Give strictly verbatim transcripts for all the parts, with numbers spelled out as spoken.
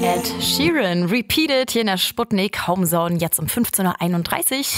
Ed Sheeran, Repeated hier in der Sputnik Homezone, jetzt um fünfzehn Uhr einunddreißig.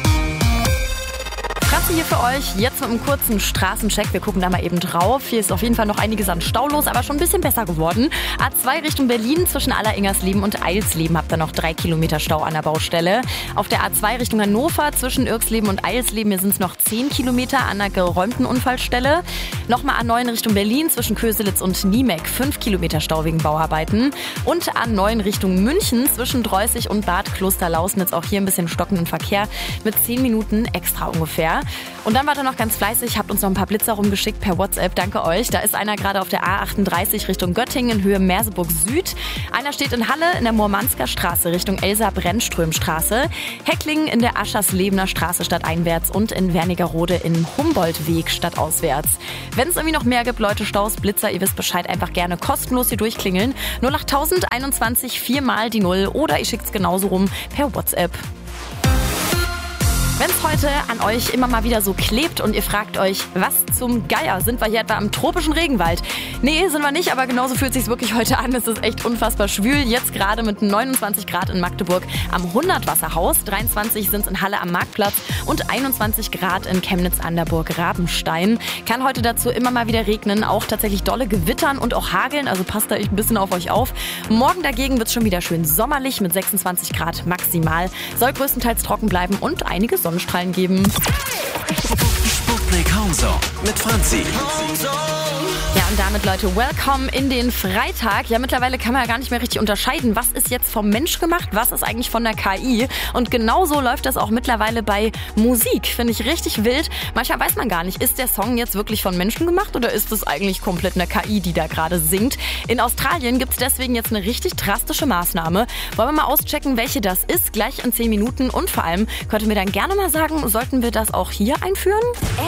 Franzi hier für euch, jetzt mit einem kurzen Straßencheck. Wir gucken da mal eben drauf. Hier ist auf jeden Fall noch einiges an Stau los, aber schon ein bisschen besser geworden. A zwei Richtung Berlin zwischen Aller-Ingersleben und Eilsleben habt ihr noch drei Kilometer Stau an der Baustelle. Auf der A zwei Richtung Hannover zwischen Irksleben und Eilsleben, hier sind es noch zehn Kilometer an einer geräumten Unfallstelle. Nochmal A neun Richtung Berlin zwischen Köselitz und Niemek, fünf Kilometer Stau wegen Bauarbeiten. Und A neun Richtung München zwischen Dreußig und Bad Klosterlausnitz, auch hier ein bisschen stockenden Verkehr mit zehn Minuten extra ungefähr. Und dann wart ihr noch ganz fleißig, habt uns noch ein paar Blitzer rumgeschickt per WhatsApp, danke euch. Da ist einer gerade auf der A achtunddreißig Richtung Göttingen in Höhe Merseburg Süd. Einer steht in Halle in der Moormansker Straße Richtung Elsa-Brennström-Straße. Hecklingen in der Ascherslebener Straße stadteinwärts und in Wernigerode im Humboldtweg stadtauswärts. Wenn es irgendwie noch mehr gibt, Leute, Staus, Blitzer, ihr wisst Bescheid, einfach gerne kostenlos hier durchklingeln. null acht null null eins eins viermal die Null oder ihr schickt es genauso rum per WhatsApp. Wenn es heute an euch immer mal wieder so klebt und ihr fragt euch, was zum Geier, sind wir hier etwa am tropischen Regenwald? Nee, sind wir nicht, aber genauso fühlt es sich wirklich heute an. Es ist echt unfassbar schwül. Jetzt gerade mit neunundzwanzig Grad in Magdeburg am Hundertwasserhaus, dreiundzwanzig sind es in Halle am Marktplatz und einundzwanzig Grad in Chemnitz an der Burg Rabenstein. Kann heute dazu immer mal wieder regnen, auch tatsächlich dolle Gewittern und auch hageln, also passt da echt ein bisschen auf euch auf. Morgen dagegen wird es schon wieder schön sommerlich mit sechsundzwanzig Grad maximal. Soll größtenteils trocken bleiben und einige Sonnenstrahlen geben. Sputnik Homezone mit Franzi. Ja, und damit, Leute, welcome in den Freitag. Ja, mittlerweile kann man ja gar nicht mehr richtig unterscheiden, was ist jetzt vom Mensch gemacht, was ist eigentlich von der K I. Und genauso läuft das auch mittlerweile bei Musik. Finde ich richtig wild. Manchmal weiß man gar nicht, ist der Song jetzt wirklich von Menschen gemacht oder ist es eigentlich komplett eine K I, die da gerade singt. In Australien gibt es deswegen jetzt eine richtig drastische Maßnahme. Wollen wir mal auschecken, welche das ist, gleich in zehn Minuten. Und vor allem könnt ihr mir dann gerne mal sagen, sollten wir das auch hier einführen?